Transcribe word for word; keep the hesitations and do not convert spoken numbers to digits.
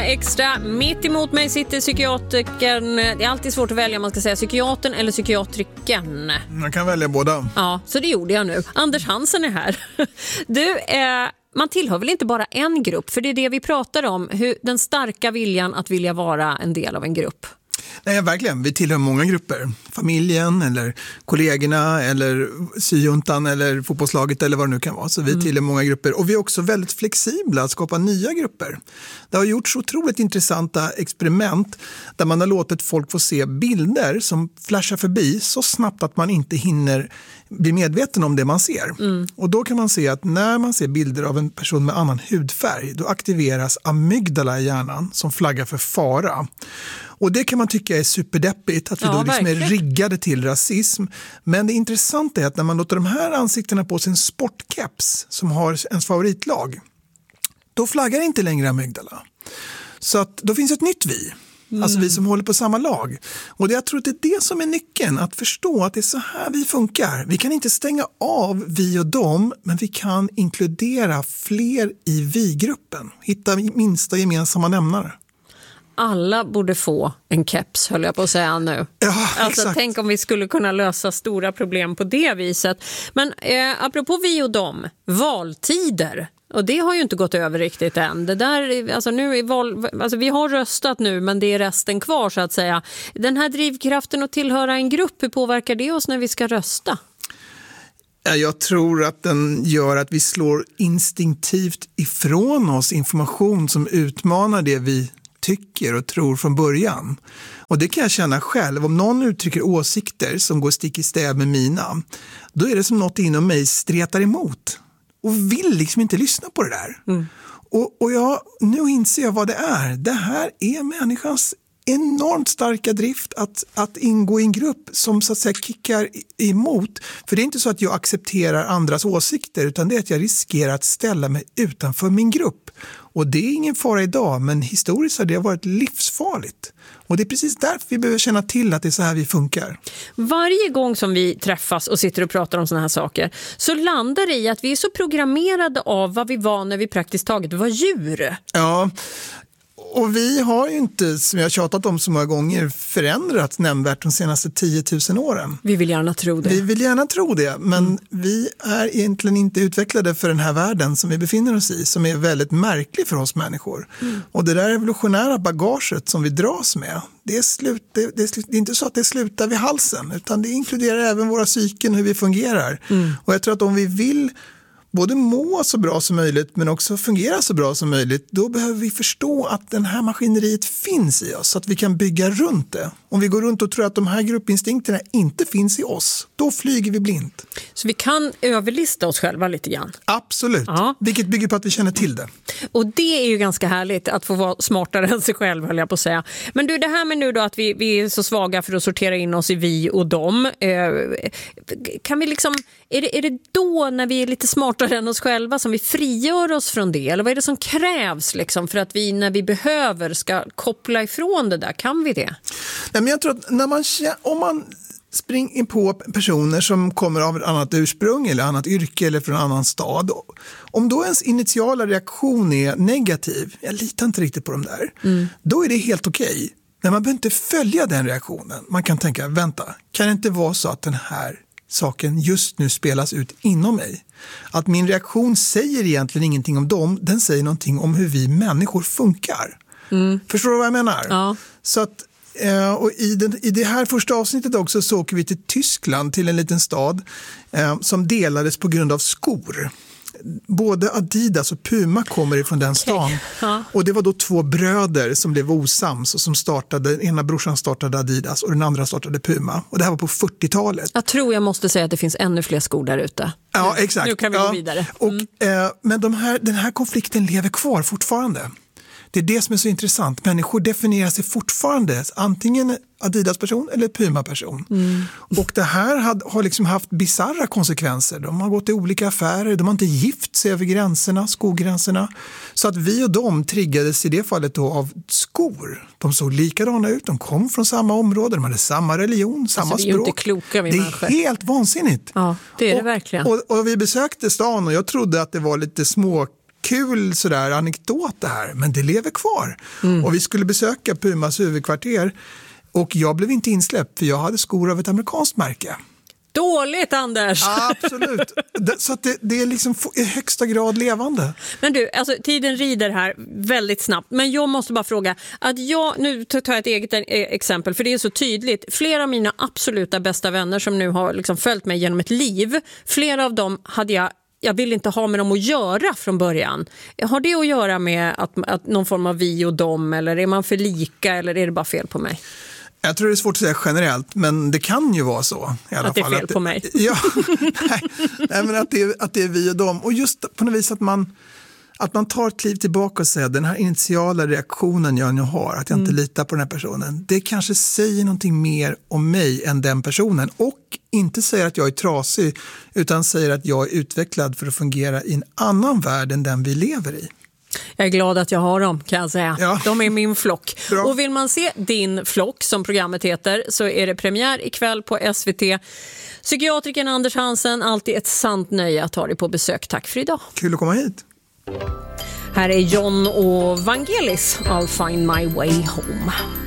Extra. Mitt emot mig sitter psykiatrikern. Det är alltid svårt att välja om man ska säga psykiatern eller psykiatrikern. Man kan välja båda. Ja, så det gjorde jag nu. Anders Hansen är här. Du, eh, man tillhör väl inte bara en grupp? För det är det vi pratar om. Hur, den starka viljan att vilja vara en del av en grupp. Nej, verkligen. Vi tillhör många grupper. Familjen eller kollegorna eller syjuntan eller fotbollslaget eller vad det nu kan vara. Så vi mm. tillhör många grupper. Och vi är också väldigt flexibla att skapa nya grupper. Det har gjorts otroligt intressanta experiment där man har låtit folk få se bilder som flashar förbi så snabbt att man inte hinner bli medveten om det man ser. Mm. Och då kan man se att när man ser bilder av en person med annan hudfärg då aktiveras amygdala i hjärnan som flaggar för fara. Och det kan man tycka är superdeppigt, att vi ja, då liksom är riggade till rasism. Men det intressanta är att när man låter de här ansiktena på sin sportcaps som har ens favoritlag, då flaggar inte längre amygdala. Så att då finns ett nytt vi. Mm. Alltså vi som håller på samma lag. Och det, jag tror att det är det som är nyckeln, att förstå att det är så här vi funkar. Vi kan inte stänga av vi och dem, men vi kan inkludera fler i vi-gruppen. Hitta minsta gemensamma nämnare. Alla borde få en keps, höll jag på att säga nu. Ja, alltså, exakt. Tänk om vi skulle kunna lösa stora problem på det viset. Men eh, apropå vi och dem, valtider. Och det har ju inte gått över riktigt än. Det där, alltså nu är val, alltså vi har röstat nu, men det är resten kvar så att säga. Den här drivkraften att tillhöra en grupp, hur påverkar det oss när vi ska rösta? Jag tror att den gör att vi slår instinktivt ifrån oss information som utmanar det vi tycker och tror från början. Och det kan jag känna själv. Om någon uttrycker åsikter som går stick i stäv med mina, då är det som något inom mig stretar emot. Och vill liksom inte lyssna på det där. Mm. Och, och jag, nu inser jag vad det är. Det här är människans enormt starka drift att, att ingå i en grupp som så att säga kickar emot. För det är inte så att jag accepterar andras åsikter, utan det är att jag riskerar att ställa mig utanför min grupp. Och det är ingen fara idag, men historiskt har det varit livsfarligt. Och det är precis därför vi behöver känna till att det är så här vi funkar. Varje gång som vi träffas och sitter och pratar om såna här saker så landar det i att vi är så programmerade av vad vi var när vi praktiskt taget var djur. Ja, och vi har ju inte, som jag har tjatat om så många gånger, förändrats nämnvärt de senaste tio tusen åren. Vi vill gärna tro det. Vi vill gärna tro det, men mm. vi är egentligen inte utvecklade för den här världen som vi befinner oss i, som är väldigt märklig för oss människor. Mm. Och det där evolutionära bagaget som vi dras med, det är, slut, det, det, är, det är inte så att det slutar vid halsen, utan det inkluderar även våra psyken, hur vi fungerar. Mm. Och jag tror att om vi vill både må så bra som möjligt men också fungera så bra som möjligt, då behöver vi förstå att den här maskineriet finns i oss så att vi kan bygga runt det. Om vi går runt och tror att de här gruppinstinkterna inte finns i oss, då flyger vi blint. Så vi kan överlista oss själva lite grann? Absolut, ja. Vilket bygger på att vi känner till det. Och det är ju ganska härligt att få vara smartare än sig själv, höll jag på att säga. Men du, det här med nu då att vi, vi är så svaga för att sortera in oss i vi och dem. Eh, kan vi liksom, är det, är det då när vi är lite smartare än oss själva som vi frigör oss från det? Eller vad är det som krävs liksom för att vi när vi behöver ska koppla ifrån det där? Kan vi det? Nej, men jag tror att när man, om man springer in på personer som kommer av ett annat ursprung eller annat yrke eller från en annan stad, om då ens initiala reaktion är negativ, jag litar inte riktigt på dem där, mm. då är det helt okej. Men man behöver inte följa den reaktionen. Man kan tänka, vänta, kan det inte vara så att den här saken just nu spelas ut inom mig? Att min reaktion säger egentligen ingenting om dem, den säger någonting om hur vi människor funkar. Mm. Förstår du vad jag menar? Ja. Så att Eh, och i, den, i det här första avsnittet också så åker vi till Tyskland, till en liten stad eh, som delades på grund av skor. Både Adidas och Puma kommer ifrån den stan. Okay. Ja. Och det var då två bröder som blev osams och som startade, den ena brorsan startade Adidas och den andra startade Puma. Och det här var på fyrtiotalet. Jag tror jag måste säga att det finns ännu fler skor där ute. Ja, exakt. Nu kan vi ja. gå vidare. Mm. Och, eh, men de här, den här konflikten lever kvar fortfarande. Det är det som är så intressant. Människor definierar sig fortfarande antingen Adidas-person eller Puma-person. Mm. Och det här had, har liksom haft bizarra konsekvenser. De har gått till olika affärer, de har inte gift sig över gränserna, skogränserna. Så att vi och de triggades i det fallet då av skor. De såg likadana ut, de kom från samma område, de hade samma religion, samma alltså, vi språk. Är inte kloka, vi det är människor. Helt vansinnigt. Ja, det är det och, verkligen. Och, och vi besökte stan och jag trodde att det var lite små kul sådär anekdot det här, men det lever kvar. Mm. Och vi skulle besöka Pumas huvudkvarter och jag blev inte insläppt för jag hade skor av ett amerikanskt märke. Dåligt, Anders! Absolut. Så att det, det är liksom i högsta grad levande. Men du, alltså, tiden rider här väldigt snabbt. Men jag måste bara fråga, att jag, nu tar jag ett eget exempel, för det är så tydligt. Flera av mina absoluta bästa vänner som nu har liksom följt mig genom ett liv, flera av dem hade jag Jag vill inte ha med dem att göra från början. Har det att göra med att, att någon form av vi och dem, eller är man för lika, eller är det bara fel på mig? Jag tror det är svårt att säga generellt, men det kan ju vara så. I alla att det är fall, fel att det, på mig? Ja, nej, nej, men att det, är, att det är vi och dem. Och just på något vis att man, att man tar ett kliv tillbaka och säger den här initiala reaktionen jag nu har, att jag mm. inte litar på den här personen, det kanske säger någonting mer om mig än den personen. Och inte säger att jag är trasig, utan säger att jag är utvecklad för att fungera i en annan värld än den vi lever i. Jag är glad att jag har dem, kan jag säga. Ja. De är min flock. Bra. Och vill man se din flock, som programmet heter, så är det premiär ikväll på S V T. Psykiatriken Anders Hansen, alltid ett sant nöje att ha dig på besök. Tack för idag. Kul att komma hit. Här är John och Vangelis, I'll find my way home.